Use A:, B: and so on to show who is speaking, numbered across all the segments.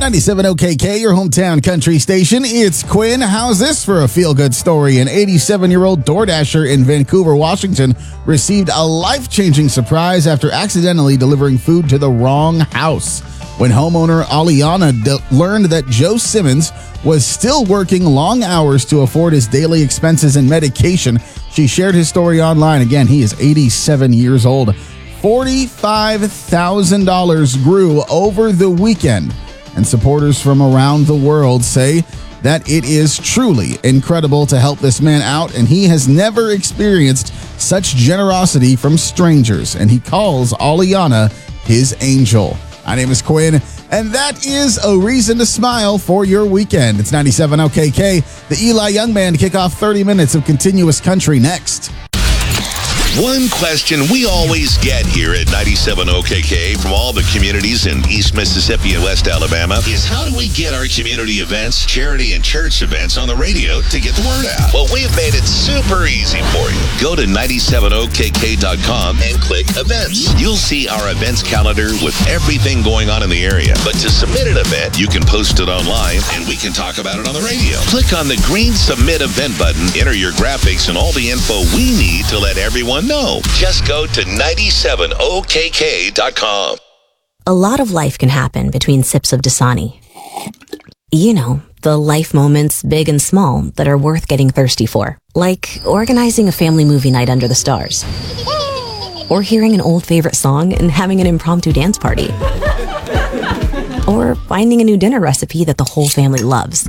A: 97 OKK, your hometown country station. It's Quinn. How's this for a feel-good story? An 87-year-old DoorDasher in Vancouver, Washington, received a life-changing surprise after accidentally delivering food to the wrong house. When homeowner Aliana learned that Joe Simmons was still working long hours to afford his daily expenses and medication, she shared his story online. Again, he is 87 years old. $45,000 grew over the weekend, and supporters from around the world say that it is truly incredible to help this man out, and he has never experienced such generosity from strangers, and he calls Aliana his angel. My name is Quinn, and that is a reason to smile for your weekend. It's 97 OKK, the Eli Young Band to kick off 30 minutes of continuous country next.
B: One question we always get here at 97 OKK from all the communities in East Mississippi and West Alabama is how do we get our community events, charity, and church events on the radio to get the word out? Well, we've made it super easy for you. Go to 97okk.com and click events. You'll see our events calendar with everything going on in the area. But to submit an event, you can post it online and we can talk about it on the radio. Click on the green submit event button, enter your graphics and all the info we need to let everyone know. Just go to 97okk.com.
C: A lot of life can happen between sips of Dasani. You know, the life moments, big and small, that are worth getting thirsty for. Like organizing a family movie night under the stars. Or hearing an old favorite song and having an impromptu dance party. Or finding a new dinner recipe that the whole family loves.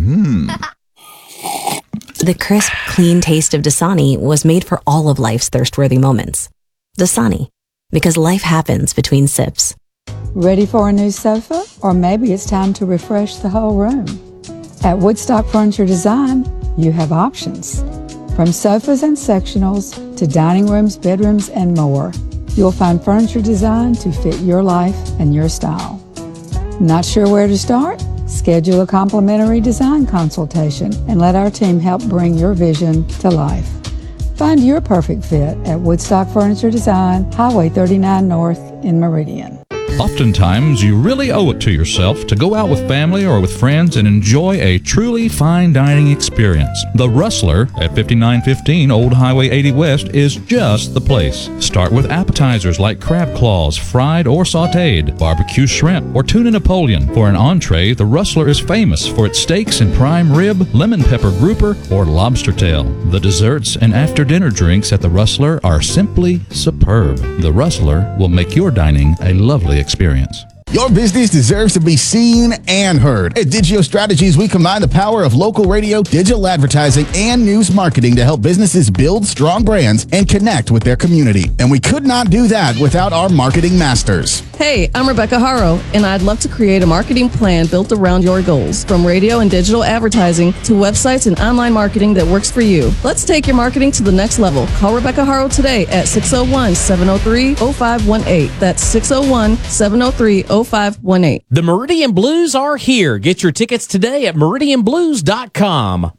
C: The crisp, clean taste of Dasani was made for all of life's thirst-worthy moments. Dasani, because life happens between sips.
D: Ready for a new sofa? Or maybe it's time to refresh the whole room. At Woodstock Furniture Design, you have options. From sofas and sectionals to dining rooms, bedrooms, and more, you'll find furniture designed to fit your life and your style. Not sure where to start? Schedule a complimentary design consultation and let our team help bring your vision to life. Find your perfect fit at Woodstock Furniture Design, Highway 39 North in Meridian.
E: Oftentimes, you really owe it to yourself to go out with family or with friends and enjoy a truly fine dining experience. The Rustler at 5915 Old Highway 80 West is just the place. Start with appetizers like crab claws, fried or sautéed, barbecue shrimp, or tuna Napoleon. For an entree, the Rustler is famous for its steaks and prime rib, lemon pepper grouper, or lobster tail. The desserts and after-dinner drinks at the Rustler are simply superb. The Rustler will make your dining a lovely experience.
A: Your business deserves to be seen and heard. At Digio Strategies, we combine the power of local radio, digital advertising, and news marketing to help businesses build strong brands and connect with their community. And we could not do that without our marketing masters.
F: Hey, I'm Rebecca Haro, and I'd love to create a marketing plan built around your goals, from radio and digital advertising to websites and online marketing that works for you. Let's take your marketing to the next level. Call Rebecca Haro today at 601-703-0518. That's 601-703-0518.
G: The Meridian Blues are here. Get your tickets today at meridianblues.com.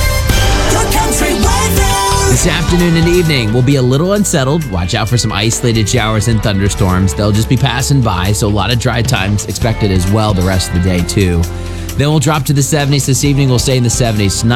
H: This afternoon and evening will be a little unsettled. Watch out for some isolated showers and thunderstorms. They'll just be passing by, so a lot of dry times expected as well the rest of the day, too. Then we'll drop to the 70s. This evening we'll stay in the 70s.